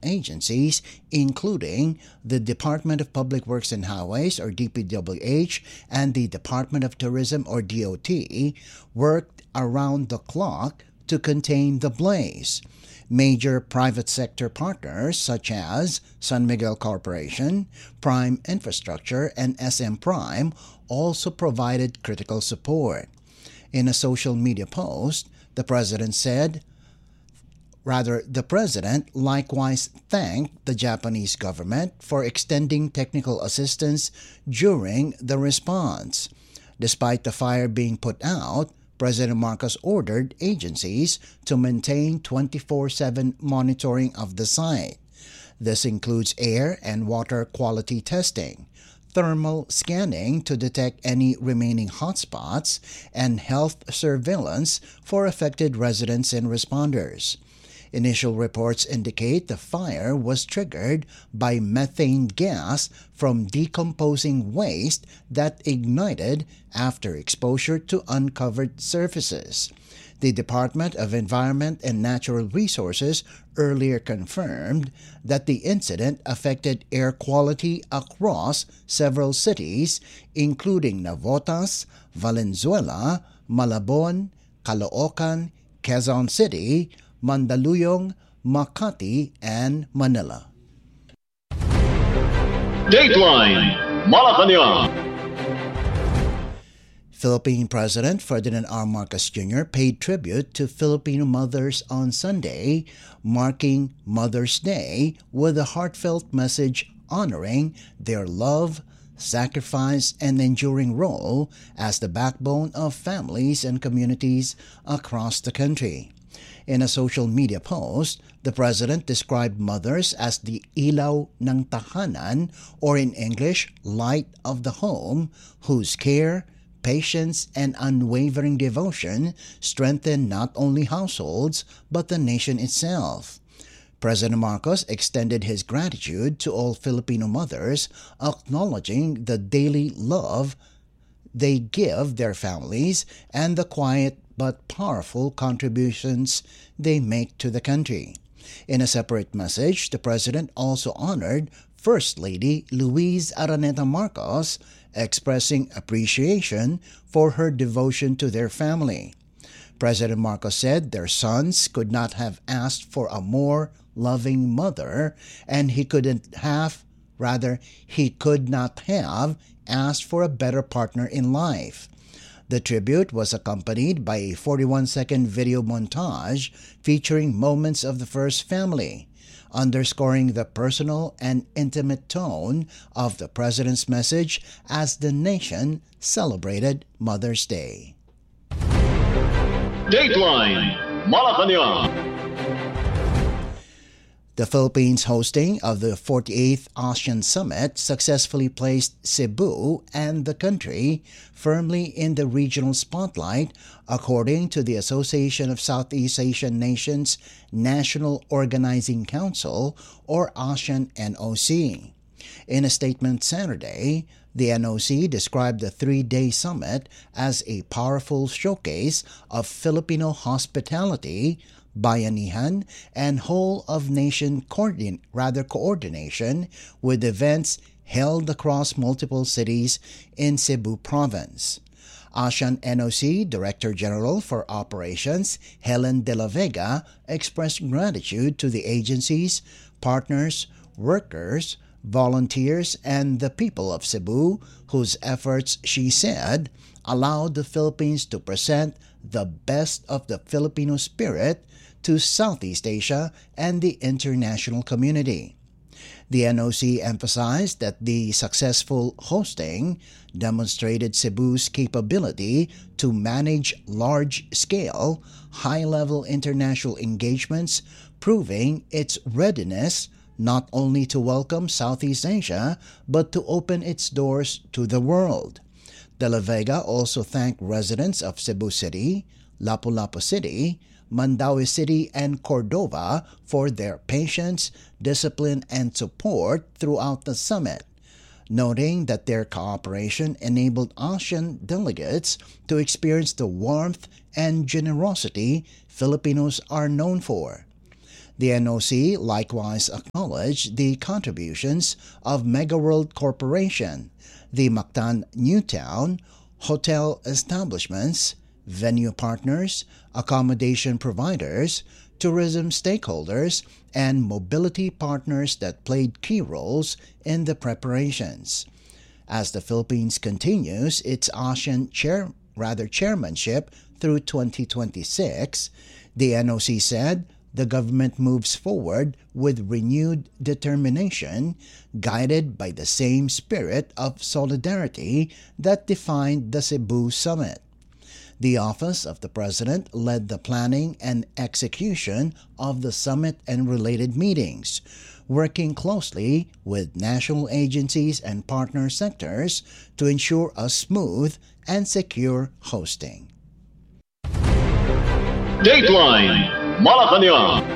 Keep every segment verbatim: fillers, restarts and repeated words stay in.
agencies, including the Department of Public Works and Highways, or D P W H, and the Department of Tourism, or D O T, worked around the clock to contain the blaze. Major private sector partners such as San Miguel Corporation, Prime Infrastructure, and S M Prime also provided critical support. In a social media post, the president said, Rather, the president likewise thanked the Japanese government for extending technical assistance during the response. Despite the fire being put out, President Marcos ordered agencies to maintain twenty-four seven monitoring of the site. This includes air and water quality testing, thermal scanning to detect any remaining hotspots, and health surveillance for affected residents and responders. Initial reports indicate the fire was triggered by methane gas from decomposing waste that ignited after exposure to uncovered surfaces. The Department of Environment and Natural Resources earlier confirmed that the incident affected air quality across several cities, including Navotas, Valenzuela, Malabon, Caloocan, Quezon City, Mandaluyong, Makati, and Manila. Dateline Malacanang. Philippine President Ferdinand R. Marcos Junior paid tribute to Filipino mothers on Sunday, marking Mother's Day with a heartfelt message honoring their love, sacrifice, and enduring role as the backbone of families and communities across the country. In a social media post, the president described mothers as the ilaw ng tahanan, or in English, light of the home, whose care, patience, and unwavering devotion strengthen not only households but the nation itself. President Marcos extended his gratitude to all Filipino mothers, acknowledging the daily love they give their families and the quiet but powerful contributions they make to the country. In a separate message, the president also honored First Lady Luis Araneta Marcos, expressing appreciation for her devotion to their family. President Marcos said their sons could not have asked for a more loving mother, and he couldn't have, rather, he could not have asked for a better partner in life. The tribute was accompanied by a forty-one second video montage featuring moments of the first family, underscoring the personal and intimate tone of the president's message as the nation celebrated Mother's Day. Dateline Malacanang. The Philippines hosting of the forty-eighth ASEAN Summit successfully placed Cebu and the country firmly in the regional spotlight, according to the Association of Southeast Asian Nations National Organizing Council, or ASEAN N O C. In a statement Saturday, the N O C described the three-day summit as a powerful showcase of Filipino hospitality, bayanihan, and whole-of-nation coordin- rather coordination with events held across multiple cities in Cebu Province. ASEAN N O C Director General for Operations Helen De La Vega expressed gratitude to the agencies, partners, workers, volunteers, and the people of Cebu, whose efforts, she said, allowed the Philippines to present the best of the Filipino spirit to Southeast Asia and the international community. The N O C emphasized that the successful hosting demonstrated Cebu's capability to manage large-scale, high-level international engagements, proving its readiness not only to welcome Southeast Asia, but to open its doors to the world. De La Vega also thanked residents of Cebu City, Lapu-Lapu City, Mandaue City, and Cordova for their patience, discipline, and support throughout the summit, noting that their cooperation enabled ASEAN delegates to experience the warmth and generosity Filipinos are known for. The N O C likewise acknowledged the contributions of Megaworld Corporation, the Mactan Newtown, hotel establishments, venue partners, accommodation providers, tourism stakeholders, and mobility partners that played key roles in the preparations. As the Philippines continues its ASEAN chair, rather chairmanship through twenty twenty-six, the N O C said the government moves forward with renewed determination, guided by the same spirit of solidarity that defined the Cebu Summit. The Office of the President led the planning and execution of the summit and related meetings, working closely with national agencies and partner sectors to ensure a smooth and secure hosting. Dateline Malacanang.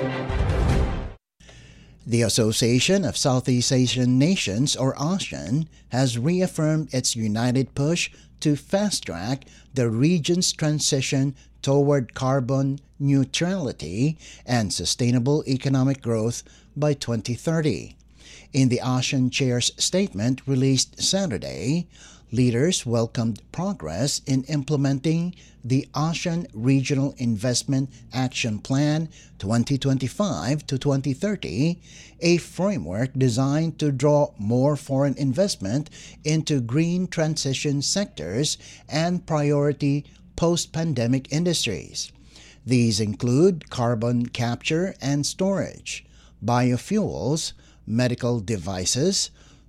The Association of Southeast Asian Nations, or ASEAN, has reaffirmed its united push to fast-track the region's transition toward carbon neutrality and sustainable economic growth by twenty thirty. In the ASEAN Chair's statement released Saturday, leaders welcomed progress in implementing the ASEAN Regional Investment Action Plan twenty twenty-five to twenty thirty, a framework designed to draw more foreign investment into green transition sectors and priority post-pandemic industries. These include carbon capture and storage, biofuels, medical devices,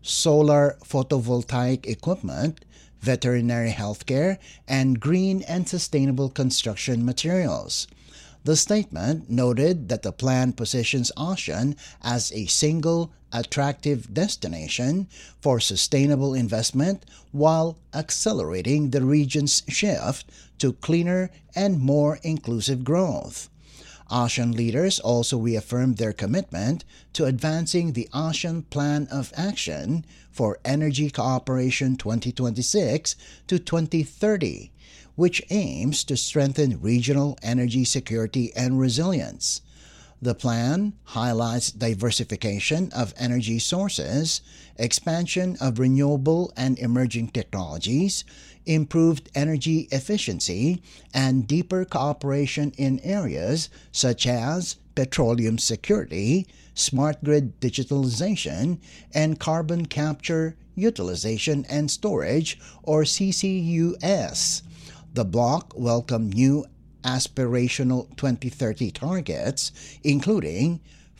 solar photovoltaic equipment, veterinary healthcare, and green and sustainable construction materials. The statement noted that the plan positions ASEAN as a single, attractive destination for sustainable investment while accelerating the region's shift to cleaner and more inclusive growth. ASEAN leaders also reaffirmed their commitment to advancing the ASEAN Plan of Action for Energy Cooperation twenty twenty-six to twenty thirty, which aims to strengthen regional energy security and resilience. The plan highlights diversification of energy sources, expansion of renewable and emerging technologies, improved energy efficiency, and deeper cooperation in areas such as petroleum security, smart grid digitalization, and carbon capture, utilization, and storage, or C C U S. The bloc welcomed new aspirational twenty thirty targets, including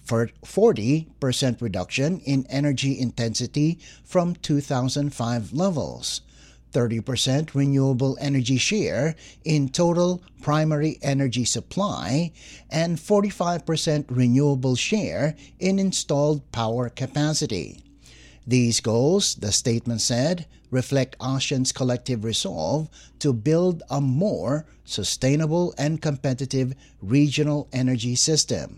forty percent reduction in energy intensity from two thousand five levels, thirty percent renewable energy share in total primary energy supply, and forty-five percent renewable share in installed power capacity. These goals, the statement said, reflect ASEAN's collective resolve to build a more sustainable and competitive regional energy system.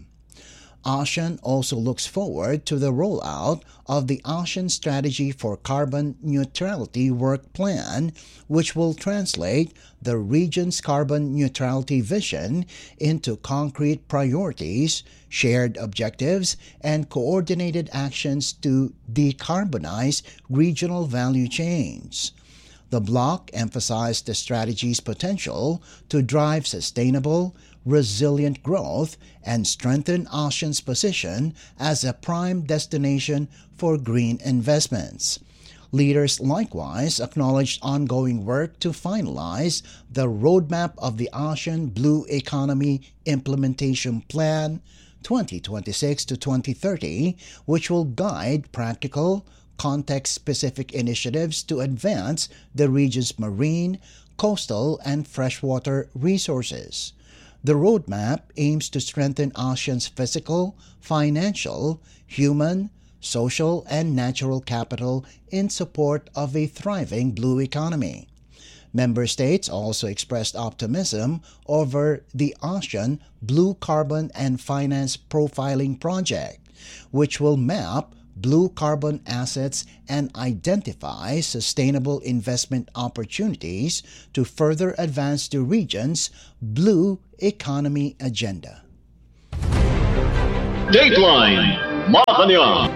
ASEAN also looks forward to the rollout of the ASEAN Strategy for Carbon Neutrality Work Plan, which will translate the region's carbon neutrality vision into concrete priorities, shared objectives, and coordinated actions to decarbonize regional value chains. The bloc emphasized the strategy's potential to drive sustainable, resilient growth and strengthen ASEAN's position as a prime destination for green investments. Leaders likewise acknowledged ongoing work to finalize the roadmap of the ASEAN Blue Economy Implementation Plan twenty twenty-six to twenty thirty, which will guide practical, context-specific initiatives to advance the region's marine, coastal, and freshwater resources. The roadmap aims to strengthen ASEAN's physical, financial, human, social, and natural capital in support of a thriving blue economy. Member states also expressed optimism over the ASEAN Blue Carbon and Finance Profiling Project, which will map blue carbon assets and identify sustainable investment opportunities to further advance the region's blue economy agenda. Dateline Malacanang.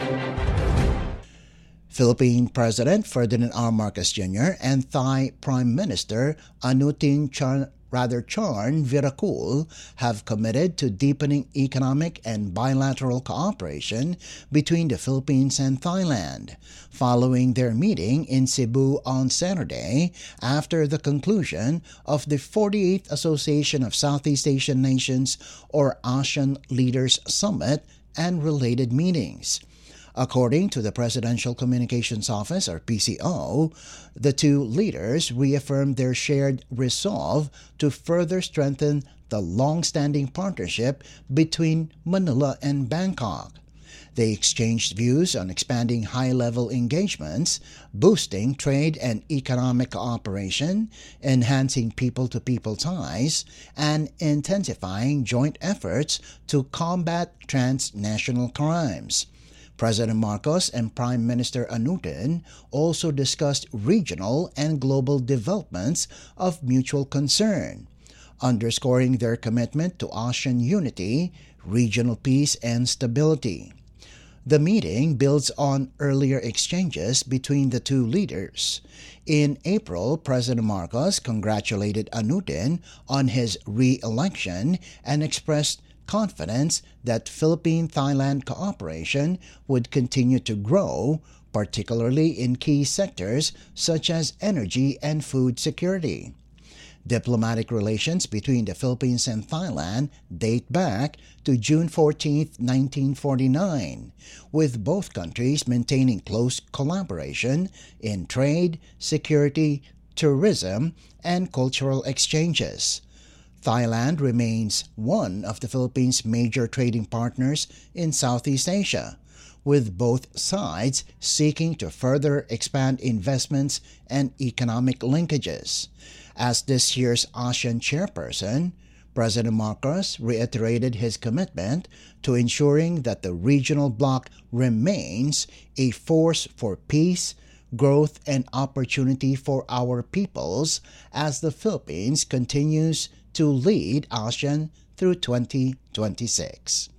Philippine President Ferdinand R. Marcos Junior and Thai Prime Minister Anutin Chan rather Charn Virakul have committed to deepening economic and bilateral cooperation between the Philippines and Thailand, following their meeting in Cebu on Saturday after the conclusion of the forty-eighth Association of Southeast Asian Nations or ASEAN Leaders Summit and related meetings. According to the Presidential Communications Office, or P C O, the two leaders reaffirmed their shared resolve to further strengthen the long-standing partnership between Manila and Bangkok. They exchanged views on expanding high-level engagements, boosting trade and economic cooperation, enhancing people-to-people ties, and intensifying joint efforts to combat transnational crimes. President Marcos and Prime Minister Anutin also discussed regional and global developments of mutual concern, underscoring their commitment to ASEAN unity, regional peace, and stability. The meeting builds on earlier exchanges between the two leaders. In April, President Marcos congratulated Anutin on his re-election and expressed confidence that Philippine-Thailand cooperation would continue to grow, particularly in key sectors such as energy and food security. Diplomatic relations between the Philippines and Thailand date back to June fourteenth, nineteen forty-nine, with both countries maintaining close collaboration in trade, security, tourism, and cultural exchanges. Thailand remains one of the Philippines' major trading partners in Southeast Asia, with both sides seeking to further expand investments and economic linkages. As this year's ASEAN chairperson, President Marcos reiterated his commitment to ensuring that the regional bloc remains a force for peace, growth, and opportunity for our peoples as the Philippines continues to lead ASEAN through twenty twenty-six.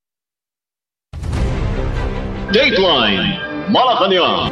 Dateline Malacanang.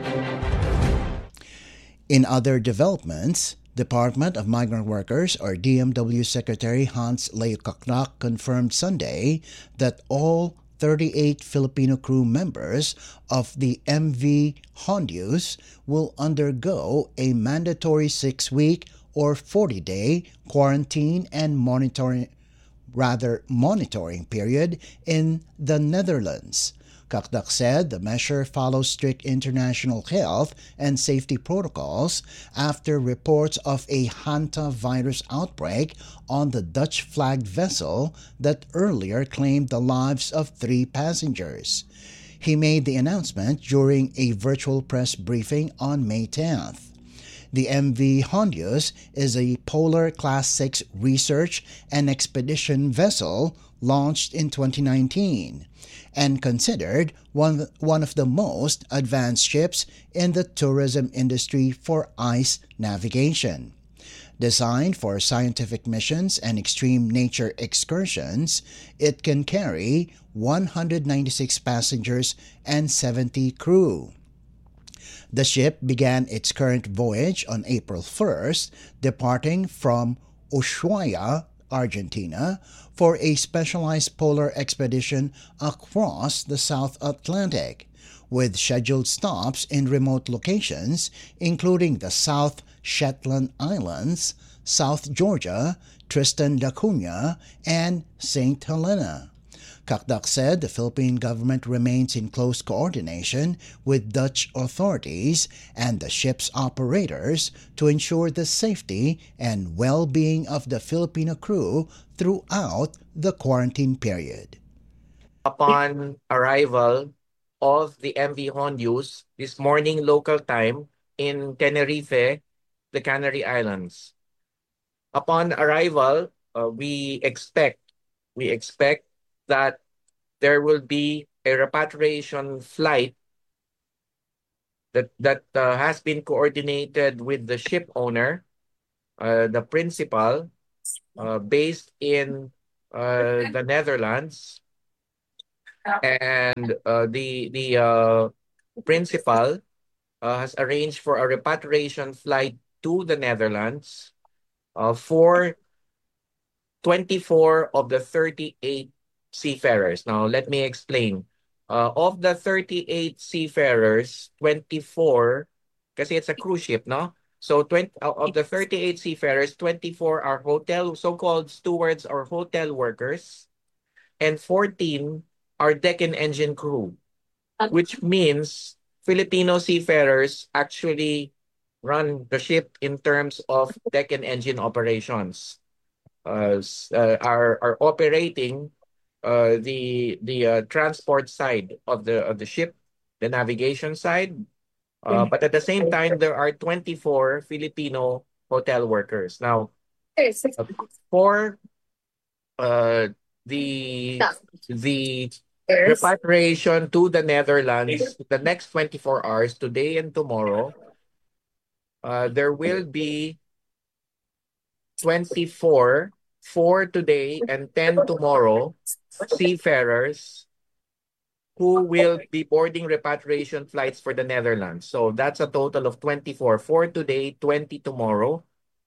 In other developments, Department of Migrant Workers or D M W Secretary Hans Leo-Kaknak confirmed Sunday that all thirty-eight Filipino crew members of the M V Hondius will undergo a mandatory six-week or forty-day quarantine and monitoring, rather monitoring period in the Netherlands. Kakdak said the measure follows strict international health and safety protocols after reports of a hantavirus outbreak on the Dutch-flagged vessel that earlier claimed the lives of three passengers. He made the announcement during a virtual press briefing on May tenth. The M V Hondius is a Polar Class six research and expedition vessel launched in twenty nineteen and considered one, one of the most advanced ships in the tourism industry for ice navigation. Designed for scientific missions and extreme nature excursions, it can carry one hundred ninety-six passengers and seventy crew. The ship began its current voyage on April first, departing from Ushuaia, Argentina, for a specialized polar expedition across the South Atlantic, with scheduled stops in remote locations including the South Shetland Islands, South Georgia, Tristan da Cunha, and Saint Helena. Kakdak said the Philippine government remains in close coordination with Dutch authorities and the ship's operators to ensure the safety and well-being of the Filipino crew throughout the quarantine period. Upon arrival of the M V Hondius this morning local time in Tenerife, the Canary Islands. Upon arrival, uh, we expect we expect that there will be a repatriation flight that that uh, has been coordinated with the ship owner, uh, the principal, uh, based in uh, the Netherlands, And uh, the the uh, principal uh, has arranged for a repatriation flight to the Netherlands uh, for twenty-four of the thirty-eight seafarers. Now, let me explain. Uh, of the thirty-eight seafarers, twenty-four, kasi it's a cruise ship, no? So, twenty, uh, of the thirty-eight seafarers, twenty-four are hotel, so-called stewards or hotel workers, and fourteen are deck and engine crew, which means Filipino seafarers actually run the ship in terms of deck and engine operations. Uh, s- uh, are are operating uh, the the uh, transport side of the of the ship, the navigation side. Uh, but at the same time, there are twenty-four Filipino hotel workers. Now, uh, for uh, the the repatriation to the Netherlands, the next twenty-four hours, today and tomorrow, uh, there will be twenty-four, four today and ten tomorrow, seafarers who will be boarding repatriation flights for the Netherlands. So that's a total of twenty-four, four today, twenty tomorrow.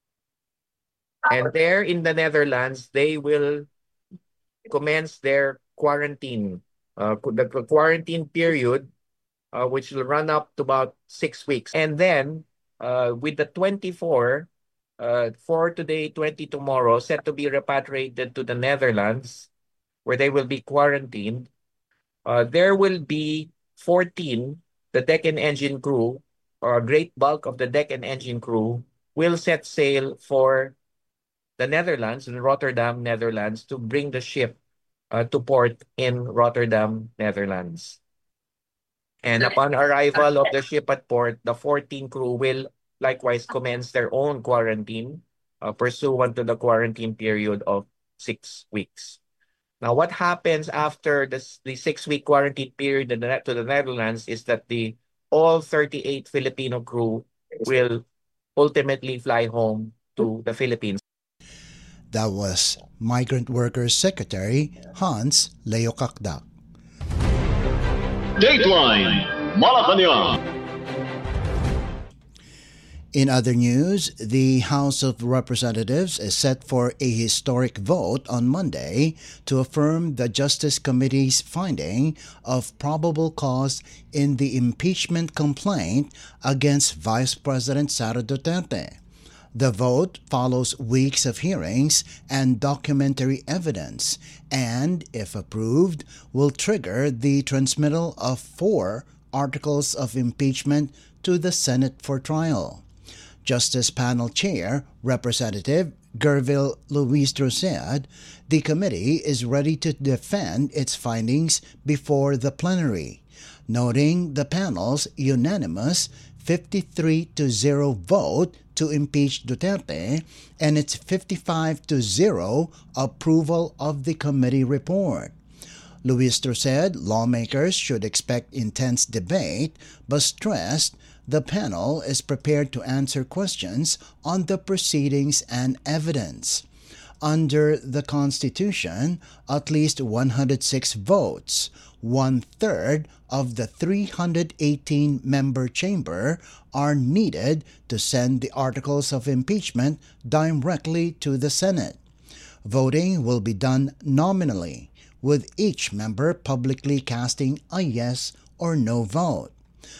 And there in the Netherlands, they will commence their quarantine. Uh, the quarantine period, uh, which will run up to about six weeks. And then uh, with the twenty-four, uh, four today, twenty tomorrow, set to be repatriated to the Netherlands, where they will be quarantined. Uh, there will be fourteen, the deck and engine crew, or a great bulk of the deck and engine crew, will set sail for the Netherlands, in Rotterdam, Netherlands, to bring the ship uh, to port in Rotterdam, Netherlands. And upon arrival of the ship at port, the fourteen crew will likewise commence their own quarantine uh, pursuant to the quarantine period of six weeks. Now, what happens after this, the six-week quarantine period in the, to the Netherlands is that the all thirty-eight Filipino crew will ultimately fly home to the Philippines. That was Migrant Workers Secretary Hans Leo Kakdak. Dateline Malacanang. In other news, the House of Representatives is set for a historic vote on Monday to affirm the Justice Committee's finding of probable cause in the impeachment complaint against Vice President Sara Duterte. The vote follows weeks of hearings and documentary evidence and, if approved, will trigger the transmittal of four articles of impeachment to the Senate for trial. Justice Panel Chair, Representative Gervil Luistro said the committee is ready to defend its findings before the plenary, noting the panel's unanimous fifty-three to zero vote to impeach Duterte and its fifty-five to zero approval of the committee report. Luistro said lawmakers should expect intense debate, but stressed the panel is prepared to answer questions on the proceedings and evidence. Under the Constitution, at least one hundred six votes, one-third of the three hundred eighteen member chamber, are needed to send the articles of impeachment directly to the Senate. Voting will be done nominally, with each member publicly casting a yes or no vote.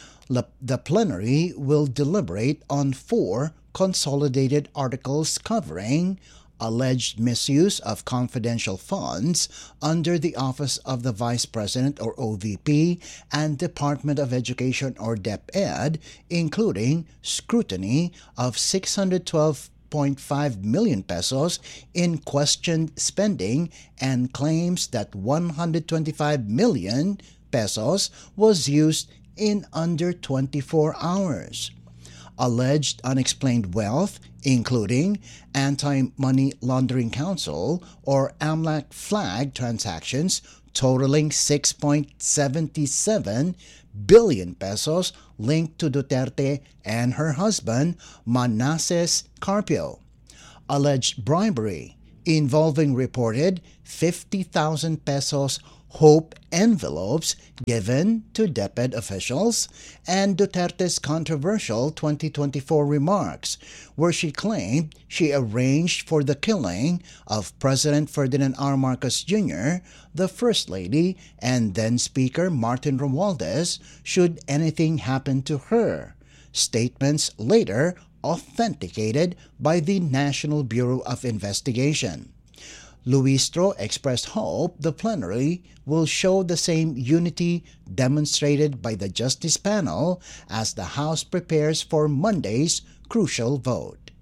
The plenary will deliberate on four consolidated articles covering alleged misuse of confidential funds under the Office of the Vice President or O V P and Department of Education or DepEd, including scrutiny of six hundred twelve point five million pesos in questioned spending and claims that one hundred twenty-five million pesos was used in under twenty-four hours. Alleged unexplained wealth, including Anti-Money Laundering Council or AMLAC flag transactions totaling six point seven seven billion pesos linked to Duterte and her husband, Manasseh Carpio. Alleged bribery involving reported fifty thousand pesos hope envelopes given to DepEd officials, and Duterte's controversial twenty twenty-four remarks, where she claimed she arranged for the killing of President Ferdinand R. Marcos Junior, the First Lady, and then Speaker Martin Romualdez should anything happen to her. Statements later authenticated by the National Bureau of Investigation. Luistro expressed hope the plenary will show the same unity demonstrated by the Justice Panel as the House prepares for Monday's crucial vote.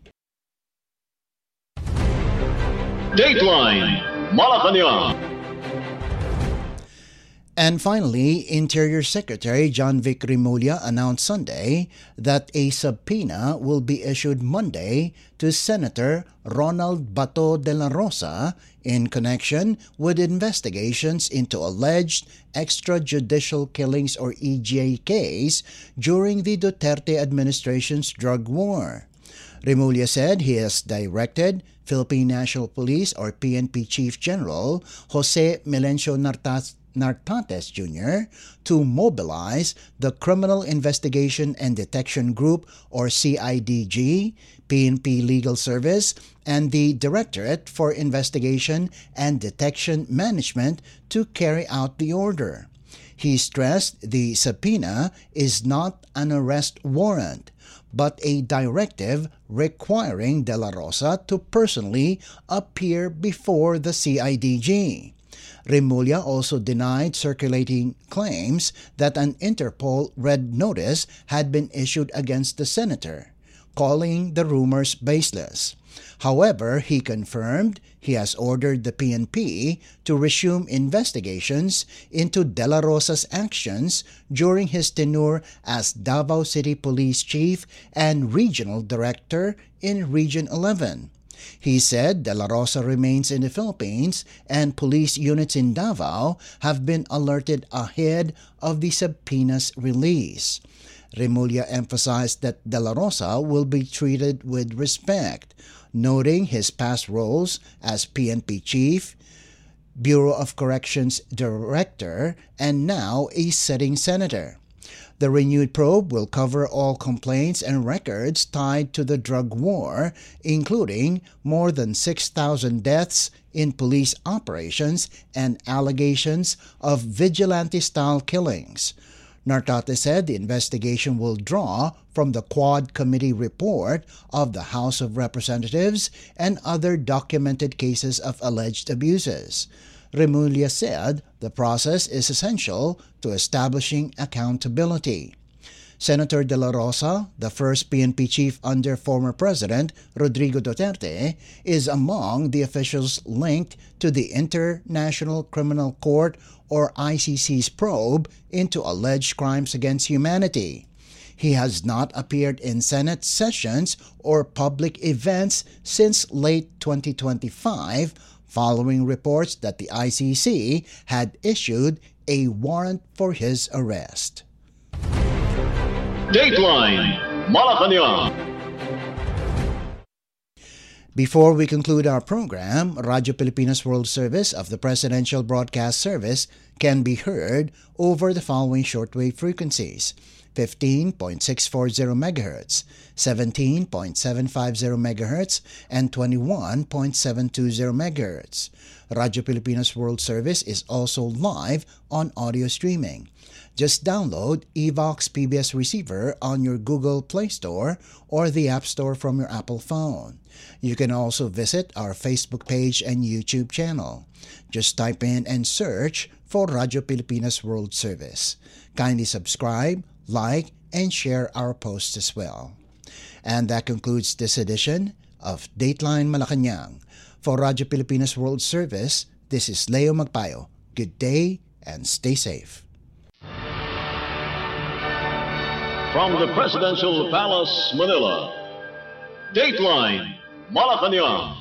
Dateline Malacanang. And finally, Interior Secretary John Vic Remulla announced Sunday that a subpoena will be issued Monday to Senator Ronald Bato de la Rosa in connection with investigations into alleged extrajudicial killings or E J case during the Duterte administration's drug war. Remulla said he has directed Philippine National Police or P N P Chief General Jose Melencio Nartas Nartates Junior to mobilize the Criminal Investigation and Detection Group or C I D G, P N P Legal Service, and the Directorate for Investigation and Detection Management to carry out the order. He stressed the subpoena is not an arrest warrant, but a directive requiring De La Rosa to personally appear before the C I D G. Remulla also denied circulating claims that an Interpol red notice had been issued against the senator, calling the rumors baseless. However, he confirmed he has ordered the P N P to resume investigations into De La Rosa's actions during his tenure as Davao City Police Chief and Regional Director in Region eleven. He said De La Rosa remains in the Philippines and police units in Davao have been alerted ahead of the subpoena's release. Remulla emphasized that De La Rosa will be treated with respect, noting his past roles as P N P Chief, Bureau of Corrections Director, and now a sitting senator. The renewed probe will cover all complaints and records tied to the drug war, including more than six thousand deaths in police operations and allegations of vigilante-style killings. Nartates said the investigation will draw from the Quad Committee report of the House of Representatives and other documented cases of alleged abuses. Remulla said the process is essential to establishing accountability. Senator De La Rosa, the first P N P chief under former President Rodrigo Duterte, is among the officials linked to the International Criminal Court or I C C's probe into alleged crimes against humanity. He has not appeared in Senate sessions or public events since late twenty twenty-five, following reports that the I C C had issued a warrant for his arrest. Dateline Malacanang. Before we conclude our program, Radyo Pilipinas World Service of the Presidential Broadcast Service can be heard over the following shortwave frequencies: fifteen point six four zero megahertz, seventeen point seven five zero megahertz, and twenty-one point seven two zero megahertz. Radyo Pilipinas World Service is also live on audio streaming. Just download Evox P B S Receiver on your Google Play Store or the App Store from your Apple phone. You can also visit our Facebook page and YouTube channel. Just type in and search for Radyo Pilipinas World Service. Kindly subscribe, like, and share our posts as well. And that concludes this edition of Dateline Malacanang. For Radyo Pilipinas World Service, this is Leo Magpayo. Good day and stay safe. From the Presidential Palace, Manila, Dateline Malacanang.